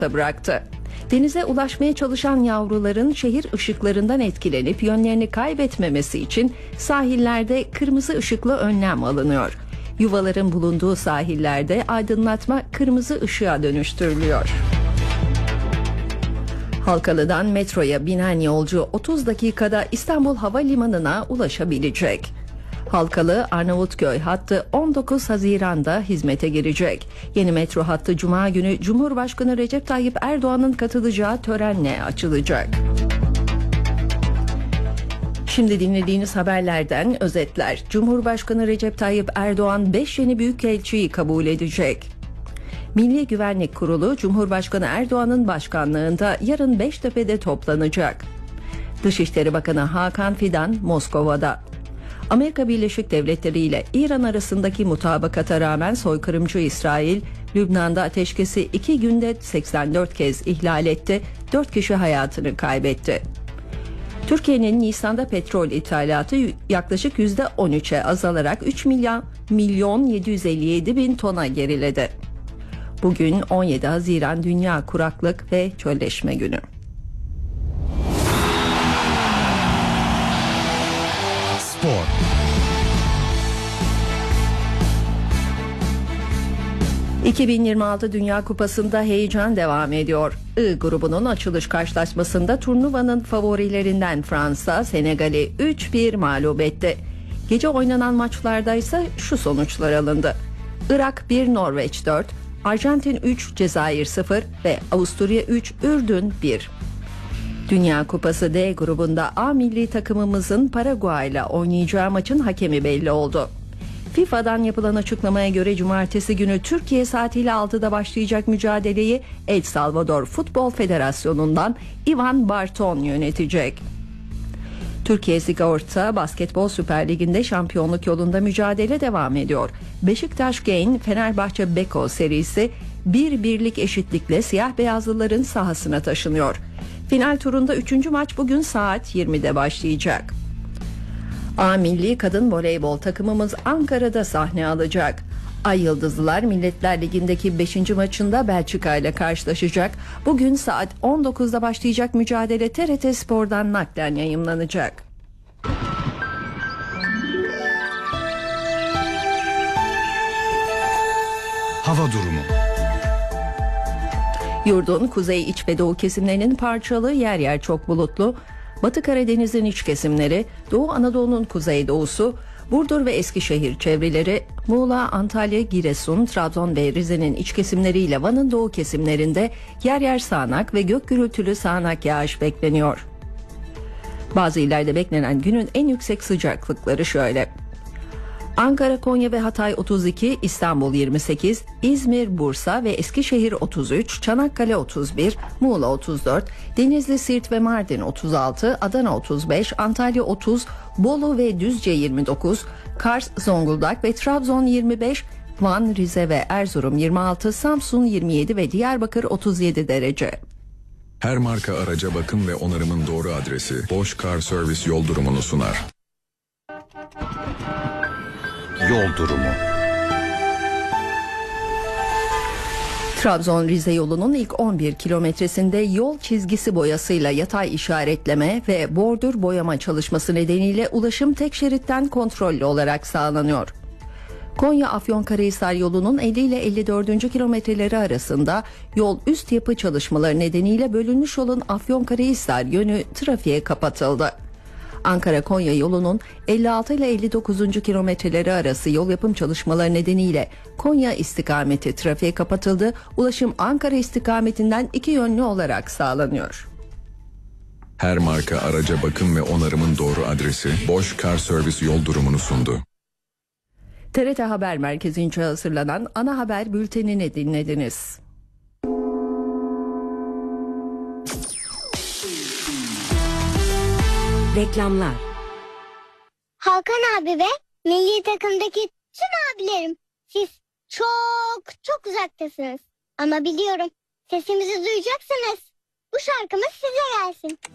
bıraktı. Denize ulaşmaya çalışan yavruların şehir ışıklarından etkilenip yönlerini kaybetmemesi için sahillerde kırmızı ışıklı önlem alınıyor. Yuvaların bulunduğu sahillerde aydınlatma kırmızı ışığa dönüştürülüyor. Halkalı'dan metroya binen yolcu 30 dakikada İstanbul Havalimanı'na ulaşabilecek. Halkalı Arnavutköy hattı 19 Haziran'da hizmete girecek. Yeni metro hattı Cuma günü Cumhurbaşkanı Recep Tayyip Erdoğan'ın katılacağı törenle açılacak. Şimdi dinlediğiniz haberlerden özetler. Cumhurbaşkanı Recep Tayyip Erdoğan 5 yeni büyükelçiyi kabul edecek. Milli Güvenlik Kurulu Cumhurbaşkanı Erdoğan'ın başkanlığında yarın Beştepe'de toplanacak. Dışişleri Bakanı Hakan Fidan Moskova'da. Amerika Birleşik Devletleri ile İran arasındaki mutabakata rağmen soykırımcı İsrail, Lübnan'da ateşkesi 2 günde 84 kez ihlal etti, 4 kişi hayatını kaybetti. Türkiye'nin Nisan'da petrol ithalatı yaklaşık %13'e azalarak 3 milyon 757 bin tona geriledi. Bugün 17 Haziran Dünya Kuraklık ve Çölleşme Günü. Spor. ...2026 Dünya Kupası'nda heyecan devam ediyor. I grubunun açılış karşılaşmasında turnuvanın favorilerinden Fransa, Senegal'i 3-1 mağlup etti. Gece oynanan maçlarda ise şu sonuçlar alındı. Irak 1, Norveç 4, Arjantin 3, Cezayir 0 ve Avusturya 3, Ürdün 1. Dünya Kupası D grubunda A milli takımımızın Paraguay ile oynayacağı maçın hakemi belli oldu. FIFA'dan yapılan açıklamaya göre cumartesi günü Türkiye saatiyle 6'da başlayacak mücadeleyi El Salvador Futbol Federasyonu'ndan Ivan Barton yönetecek. Türkiye Sigorta Basketbol Süper Ligi'nde şampiyonluk yolunda mücadele devam ediyor. Beşiktaş Gain Fenerbahçe Beko serisi 1-1'lik eşitlikle siyah beyazlıların sahasına taşınıyor. Final turunda 3. maç bugün saat 20'de başlayacak. A milli kadın voleybol takımımız Ankara'da sahne alacak. Ay Yıldızlılar Milletler Ligi'ndeki 5. maçında Belçika ile karşılaşacak. Bugün saat 19'da başlayacak mücadele TRT Spor'dan naklen yayımlanacak. Hava durumu. Yurdun kuzey, iç ve doğu kesimlerinin parçalı, yer yer çok bulutlu. Batı Karadeniz'in iç kesimleri, Doğu Anadolu'nun kuzeydoğusu, Burdur ve Eskişehir çevreleri, Muğla, Antalya, Giresun, Trabzon ve Rize'nin iç kesimleriyle Van'ın doğu kesimlerinde yer yer sağanak ve gök gürültülü sağanak yağış bekleniyor. Bazı illerde beklenen günün en yüksek sıcaklıkları şöyle: Ankara, Konya ve Hatay 32, İstanbul 28, İzmir, Bursa ve Eskişehir 33, Çanakkale 31, Muğla 34, Denizli, Siirt ve Mardin 36, Adana 35, Antalya 30, Bolu ve Düzce 29, Kars, Zonguldak ve Trabzon 25, Van, Rize ve Erzurum 26, Samsun 27 ve Diyarbakır 37 derece. Her marka araca bakım ve onarımın doğru adresi Bosch Car Service yol durumunu sunar. Yol durumu. Trabzon-Rize yolunun ilk 11 kilometresinde yol çizgisi boyasıyla yatay işaretleme ve bordür boyama çalışması nedeniyle ulaşım tek şeritten kontrollü olarak sağlanıyor. Konya-Afyonkarahisar yolunun 50 ile 54. kilometreleri arasında yol üst yapı çalışmaları nedeniyle bölünmüş yolun Afyonkarahisar yönü trafiğe kapatıldı. Ankara-Konya yolunun 56 ile 59. kilometreleri arası yol yapım çalışmaları nedeniyle Konya istikameti trafiğe kapatıldı. Ulaşım Ankara istikametinden iki yönlü olarak sağlanıyor. Her marka araca bakım ve onarımın doğru adresi Bosch Car Service yol durumunu sundu. TRT Haber Merkezi'nce hazırlanan ana haber bültenini dinlediniz. Reklamlar. Hakan abi ve milli takımdaki tüm abilerim, siz çok çok uzaktasınız. Ama biliyorum, sesimizi duyacaksınız. Bu şarkımız size gelsin.